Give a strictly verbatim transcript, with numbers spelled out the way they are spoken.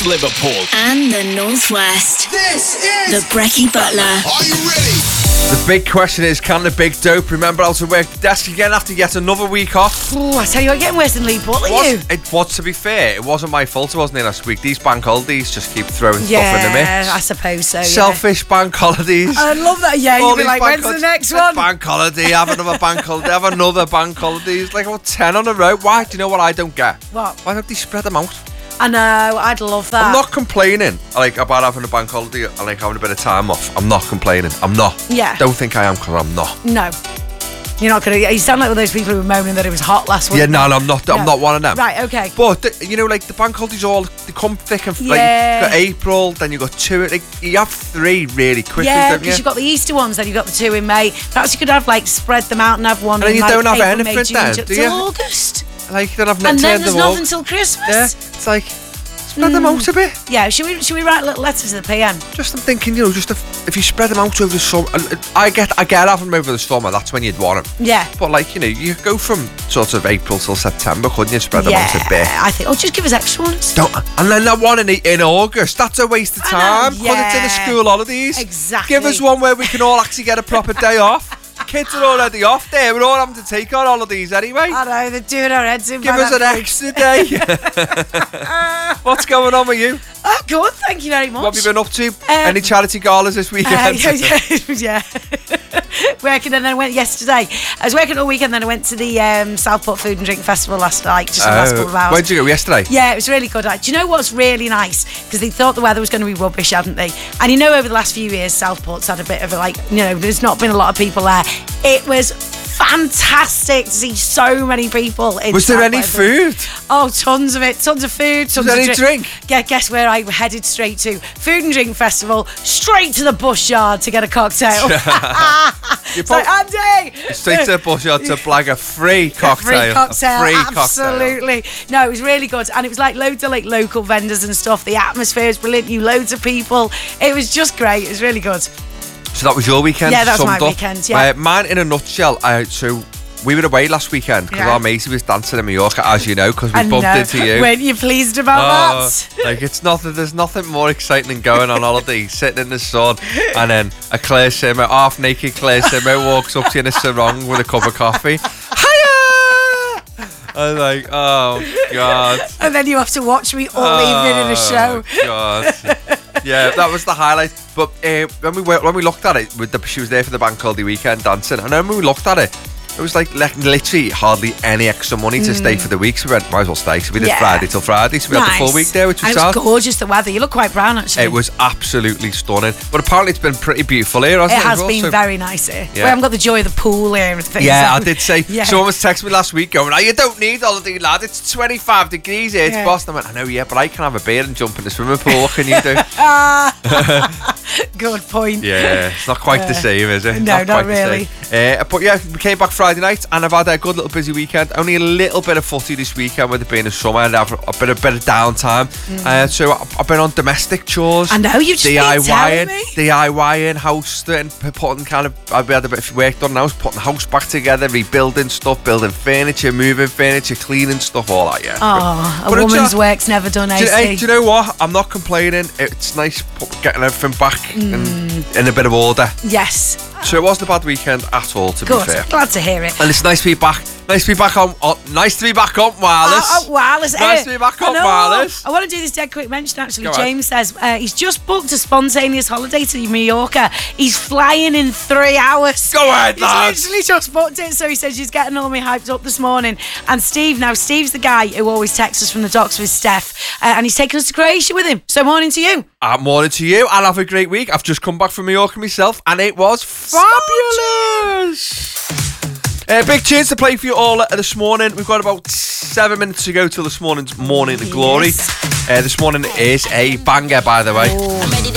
West Liverpool and the Northwest. This is the Brecky Butler. Are you ready? The big question is, can the big dope remember how to work the desk again after yet another week off? Oh, I tell you what, you're getting worse than Lee Butler, Was, you. it was, to be fair, it wasn't my fault it wasn't here last week. These bank holidays just keep throwing Yeah, stuff in the mix. I suppose so, yeah. Selfish bank holidays. I love that, yeah. All You'd be these like, bank when's the hol- next one? Bank holiday, have another bank holiday, have another bank holiday. It's like, about ten on a row. Why? Do you know what I don't get? What? Why don't they spread them out? I know, I'd love that. I'm not complaining, like, about having a bank holiday and like having a bit of time off. I'm not complaining. I'm not. Yeah. Don't think I am, because I'm not. No. You're not going to... You sound like one of those people who were moaning that it was hot last week. Yeah, no, no, I'm not. I'm No. not one of them. Right, okay. But the, you know, like the bank holidays, all they come thick and like Yeah. you've got April, then you got two. Like you have three really quickly, Yeah, don't you? because you've got the Easter ones, then you've got the two in May. Perhaps you could have, like, spread them out and have one And then in, you like, don't have April, anything May, June, then, Ju- do till you? August. Like you don't have And then ten there's them all. nothing till Christmas. Yeah, it's like spread them out a bit. Yeah, should we should we write little letters to the P M? Just I'm thinking, you know, just if, if you spread them out over the summer, I get I get having them over the summer. That's when you'd want them. Yeah. But like you know, you go from sort of April till September, couldn't you? Spread them Yeah, out a bit. I think. Oh, just give us extra ones. Don't, and then that one in, in August, that's a waste of I know, time because it's in the yeah. school holidays. Exactly. Give us one where we can all actually get a proper day off. Kids are already off there. We're all having to take our holidays anyway. I know, they're doing our heads in. Give by us an that point. extra day. What's going on with you? Oh, good. Thank you very much. What have you been up to? Any charity galas this Uh, weekend? yeah, yeah, yeah. Working and then I went yesterday. I was working all weekend, then I went to the um, Southport Food and Drink Festival last night, just in the last couple of Oh, hours. where'd you go yesterday? Yeah, it was really good. Do you know what's really nice? Because they thought the weather was going to be rubbish, hadn't they? And you know, over the last few years, Southport's had a bit of a, like, you know, there's not been a lot of people there. It was fantastic to see so many people in Was there any Southport. food? Oh, tons of it. Tons of food. Tons there of any drink? Yeah, guess where I headed straight to? Food and Drink Festival, straight to the Bush Yard to get a cocktail. It's like, Andy! Straight to the bush yard to blag a free cocktail. Free cocktail, A free absolutely. cocktail. No, it was really good, and it was like loads of like local vendors and stuff. The atmosphere was brilliant. You loads of people. It was just great. It was really good. So that was your weekend? Yeah, that was summed my up. weekend, yeah. Uh, mine in a nutshell, I, so we were away last weekend because Yeah. our matey was dancing in Mallorca, as you know, because we I bumped know. into you. Weren't you pleased about Oh, that? like it's nothing. There's nothing more exciting than going on holiday, sitting in the sun, and then a Claire Simmer, half naked Claire Simmer, walks up to you in a sarong with a cup of coffee. Hiya! I was like, oh god. And then you have to watch me all evening in a show. Oh, God. Yeah, that was the highlight. But uh, when we were, when we looked at it, with the, she was there for the bank holiday weekend dancing, and then when we looked at it, it was like le- literally hardly any extra money to stay for the week. So we went, might as well stay. So we did Yeah. Friday till Friday. So we had the full Nice. week there, which was And it was sad. gorgeous, the weather. You look quite brown, actually. It was absolutely stunning. But apparently it's been pretty beautiful here, hasn't It it? has as well? been So- very nice here. Yeah. We haven't got the joy of the pool here and things. Yeah, I have we? did say. Yeah. Someone was texting me last week going, oh, you don't need holiday, lad. It's twenty-five degrees here. It's Yeah. Boston. I went, I know, yeah, but I can have a beer and jump in the swimming pool. What can you do? Good point. Yeah, it's not quite the same, is it? no, not quite the really. same. Uh, but yeah, we came back Friday night and I've had a good little busy weekend. Only a little bit of footy this weekend with it being a summer and have a bit of bit of downtime. Mm. Uh, so I- I've been on domestic chores. I know, you've just been telling me. DIYing, house and putting kind of. I've had a bit of work done in the house, putting the house back together, rebuilding stuff, building furniture, moving furniture, cleaning stuff, all that. Yeah. Oh, a But it's woman's a- work's never done, Do A you, C. hey, do you know what? I'm not complaining. It's nice put- getting everything back Mm. in, in a bit of order. Yes. So it wasn't a bad weekend at all, to Good. be fair. Glad to hear it. And it's nice to be back. Nice to be back on. on nice to be back on wireless. Oh, oh, wireless. Nice eh, to be back I on know. wireless. I want to do this dead quick mention, actually. Go on. James says uh, he's just booked a spontaneous holiday to Mallorca. He's flying in three hours. Go ahead, He's lads. literally just booked it, so he says he's getting all me hyped up this morning. And Steve, now Steve's the guy who always texts us from the docks with Steph, uh, and he's taking us to Croatia with him. So morning to you. Uh, morning to you. I'll have a great week. I've just come back from Mallorca myself, and it was fabulous. Uh, big tunes to play for you all uh, this morning. We've got about seven minutes to go till this morning's Morning Glory. Yes. Uh, this morning is a banger, by the way. Oh.